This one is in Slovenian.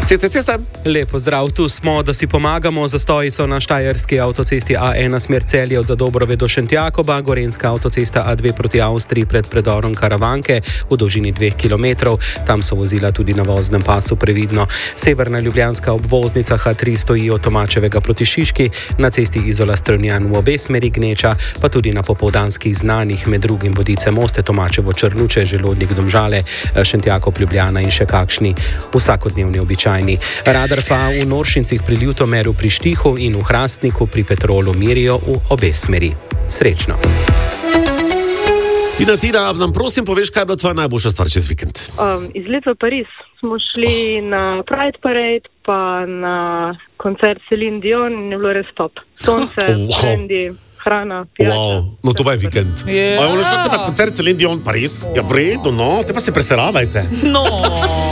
Ceste. Lepo zdrav, tu smo, da si pomagamo. Zastoji so na štajerski avtocesti A1 smer Celje od Zadobrove do Šentjakoba, gorenska avtocesta A2 proti Avstriji pred predorom Karavanke v dolžini 2 km. Tam so vozila tudi na voznem pasu previdno. Severna ljubljanska obvoznica H3 stoji od Tomačevega proti Šiški, na cesti Izola Strunjan v obe smeri gneča, pa tudi na popoldanskih znanih, med drugim Vodice Moste, Tomačevo Črnuče, Želodnik Domžale, Šentjakov Ljubljana in še kakšni vsakodnevni običajni. Radar pa v Noršincih pri Ljutomeru pri Štihu in v Hrastniku pri Petrolu merijo v obe smeri. Srečno. Tina, nam prosim poveš, kaj je bila tvoja najboljša stvar čez vikend? Izlet v Pariz. Smo šli na Pride Parade, pa na koncert Celine Dion in je bilo res top. Sonce, trendi, hrana, pijača. Wow, no to pa je vikend. Yeah. Ono šla na koncert Celine Dion Pariz? Ja, v redu, no, te pa se preseravajte. No.